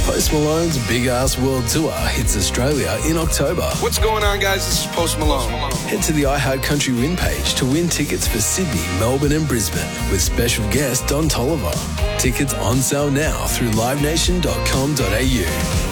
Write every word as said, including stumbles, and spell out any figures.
Post Malone's Big Ass World Tour hits Australia in October. What's going on, guys? This is Post Malone. Head to the iHeart Country Win page to win tickets for Sydney, Melbourne and Brisbane with special guest Don Tolliver. Tickets on sale now through live nation dot com dot a u.